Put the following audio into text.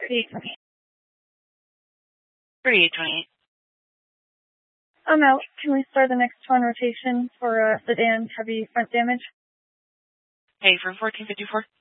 3828. 3828. I'm out. Can we start the next one rotation for sedan heavy front damage? Hey, for 1454.